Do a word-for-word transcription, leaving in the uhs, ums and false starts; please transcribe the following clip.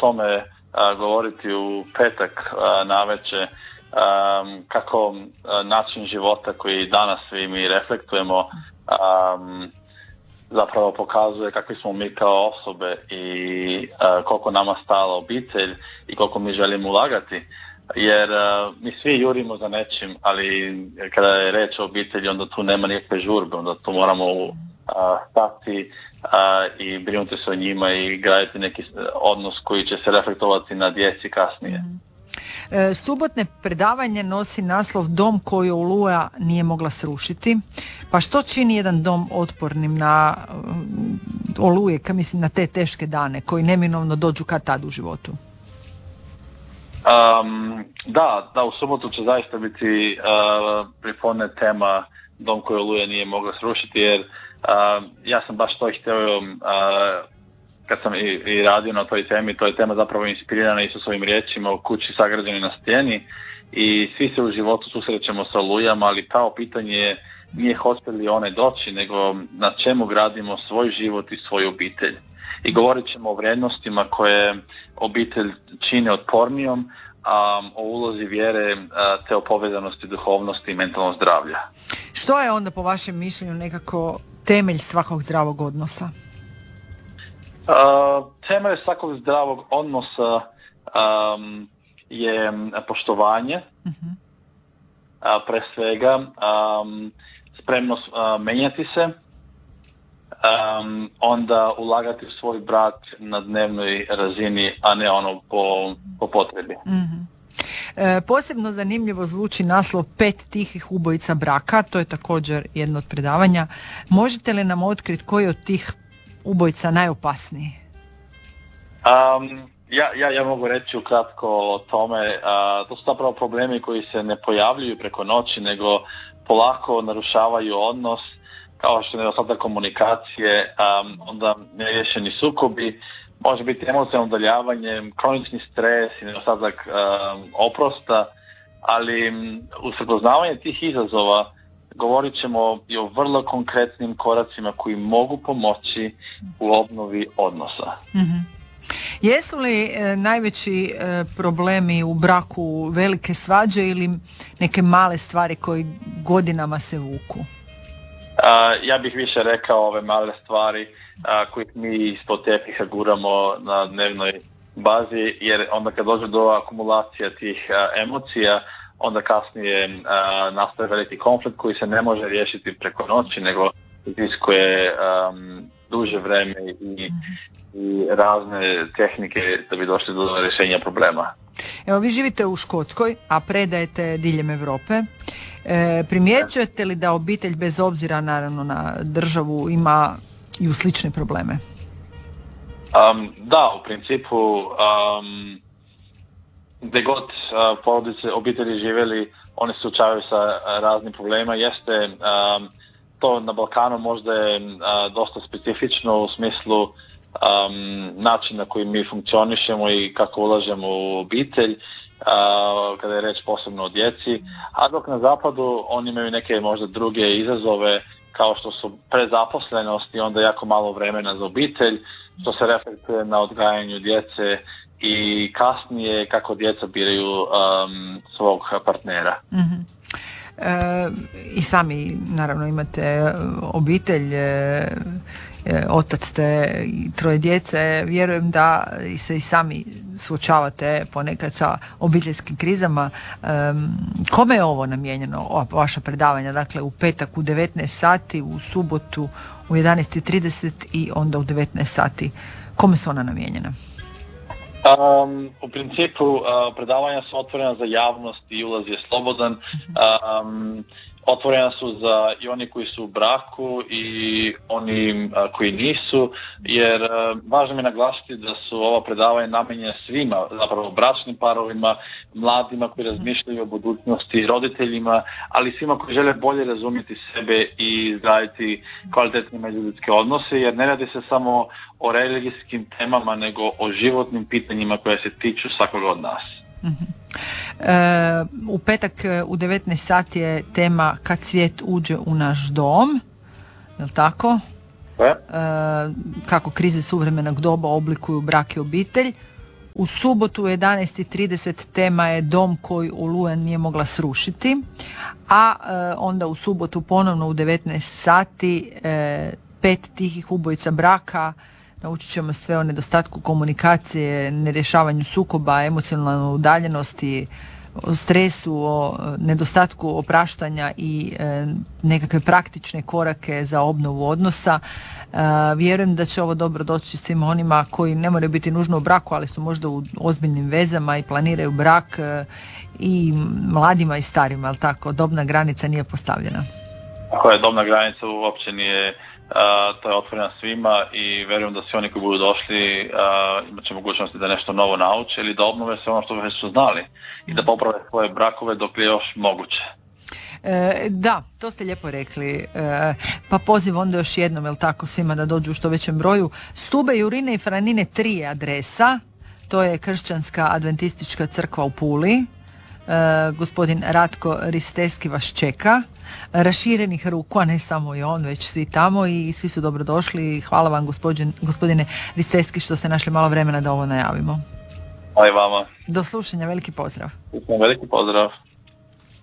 tome a, govoriti u petak a, navečer, a, kako a, način života koji danas svi mi reflektujemo a, zapravo pokazuje kakvi smo mi kao osobe i a, koliko nama stala obitelj i koliko mi želimo ulagati. Jer uh, mi svi jurimo za nečim, ali kada je reč o obitelji, onda tu nema nikakve žurbe, onda tu moramo uh, stati uh, i brinuti se o njima i graditi neki odnos koji će se reflektovati na djeci kasnije. Mm. E, subotne predavanje nosi naslov Dom koji Oluja nije mogla srušiti. Pa što čini jedan dom otpornim na uh, Oluje, ka mislim na te teške dane koji neminovno dođu kad tad u životu? Um, da, da, u subotu će zaista biti uh, pripodne tema Dom koji Oluja nije mogla srušiti, jer uh, ja sam baš to htio, uh, kad sam i, i radio na toj temi, to je tema zapravo inspirirana Isusovim riječima u kući sagrađeni na stijeni i svi se u životu susrećemo sa olujama, ali pravo pitanje nije hoće li one doći, nego na čemu gradimo svoj život i svoju obitelj. I govorit ćemo o vrijednostima koje obitelj čine otpornijom, um, o ulozi vjere uh, te o povezanosti duhovnosti i mentalnog zdravlja. Što je onda po vašem mišljenju nekako temelj svakog zdravog odnosa? Uh, temelj svakog zdravog odnosa um, je poštovanje, uh-huh. uh, pre svega um, spremnost uh, menjati se, Um, onda ulagati u svoj brak na dnevnoj razini, a ne ono po, po potrebi. Mm-hmm. E, posebno zanimljivo zvuči naslov Pet tihih ubojica braka, to je također jedno od predavanja. Možete li nam otkriti koji od tih ubojica najopasniji? Um, ja, ja, ja mogu reći ukratko o tome. Uh, to su zapravo problemi koji se ne pojavljuju preko noći, nego polako narušavaju odnos, kao što je nedostatak komunikacije, um, onda neriješeni sukobi, može biti emocionalno udaljavanje, kronični stres i nedostatak um, oprosta, ali um, uz prepoznavanje tih izazova govorit ćemo i o vrlo konkretnim koracima koji mogu pomoći u obnovi odnosa. Mm-hmm. Jesu li e, najveći e, problemi u braku velike svađe ili neke male stvari koje godinama se vuku? Uh, ja bih više rekao ove male stvari uh, koje mi ispod tepiha guramo na dnevnoj bazi, jer onda kad dođe do akumulacija tih uh, emocija, onda kasnije uh, nastaje veliki konflikt koji se ne može riješiti preko noći, nego iziskuje um, duže vreme i, i razne tehnike da bi došli do rješenja problema. Evo, vi živite u Škotskoj, a predajete diljem Europe. E, primjećujete li da obitelj, bez obzira naravno na državu, ima i u slične probleme? Um, da, u principu um, gdje god uh, porodice, obitelji živjeli, oni se suočavaju sa uh, raznim problemima. Jeste um, to na Balkanu možda je uh, dosta specifično u smislu um, načina na koji mi funkcionišemo i kako ulažemo u obitelj. Uh, kada je reč posebno o djeci, a dok na zapadu oni imaju neke možda druge izazove kao što su prezaposlenost i onda jako malo vremena za obitelj, što se reflektuje na odgajanju djece i kasnije kako djeca biraju um, svog partnera. Mm-hmm. E, I sami naravno imate obitelj, e, otac ste i troje djece, vjerujem da se i sami suočavate ponekad sa obiteljskim krizama. E, kome je ovo namijenjeno, ova vaša predavanja? Dakle, u petak u devetnaest sati, u subotu u jedanaest i trideset i onda u devetnaest sati. Kome su ona namijenjena? Um, u principu uh, predavanja su otvorena za javnost i ulaz je slobodan. Um, otvorena su za i oni koji su u braku i oni uh, koji nisu, jer uh, važno je naglasiti da su ova predavanja namijenjena svima, zapravo bračnim parovima, mladima koji razmišljaju o budućnosti, roditeljima, ali svima koji žele bolje razumjeti sebe i izgraditi kvalitetne međuljudske odnose, jer ne radi se samo o religijskim temama, nego o životnim pitanjima koje se tiču svakoga od nas. Mm-hmm. E, u petak u devetnaest sati je tema Kad svijet uđe u naš dom, je li tako? E? E, kako krize suvremenog doba oblikuju brak i obitelj. U subotu u jedanaest i trideset tema je dom koji Oluja nije mogla srušiti, a e, onda u subotu ponovno u devetnaest sati e, pet tihih ubojica braka. Naučit ćemo sve o nedostatku komunikacije, nerješavanju sukoba, emocionalnoj udaljenosti, o stresu, o nedostatku opraštanja i e, nekakve praktične korake za obnovu odnosa. E, vjerujem da će ovo dobro doći svima onima koji ne moraju biti nužno u braku, ali su možda u ozbiljnim vezama i planiraju brak, e, i mladima i starima, ali tako, dobna granica nije postavljena. Tako je, dobna granica uopće nije, Uh, to je otvorena svima i vjerujem da svi oni koji budu došli uh, imat će mogućnosti da nešto novo nauče ili da obnove sve ono što već su znali i da poprave svoje brakove dok je još moguće. E, da, to ste lijepo rekli. E, pa poziv onda još jednom, jel tako, svima da dođu u što većem broju. Stube, Jurine i Franine tri je adresa, to je Kršćanska adventistička crkva u Puli. E, gospodin Ratko Risteski vas čeka, raširenih ruku, a ne samo i on, već svi tamo, i svi su dobrodošli. Hvala vam gospodin, gospodine Risteski što ste našli malo vremena da ovo najavimo. Hvala i vama. Do slušanja, veliki pozdrav. Veliki pozdrav.